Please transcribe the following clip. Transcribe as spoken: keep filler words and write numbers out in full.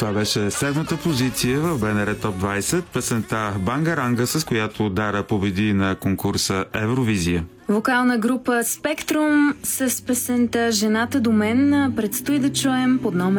Това беше седмата позиция в БНР Топ двайсет, песента Бангаранга, с която Дара победи на конкурса Евровизия. Вокална група Спектрум с песента Жената до мен предстои да чуем под номер